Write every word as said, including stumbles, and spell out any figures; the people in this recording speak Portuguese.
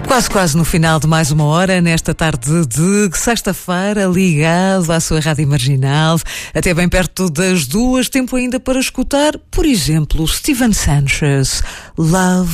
Quase, quase no final de mais uma hora, nesta tarde de sexta-feira, ligado à sua rádio marginal, até bem perto das duas, tempo ainda para escutar, por exemplo, Steven Sanchez, Love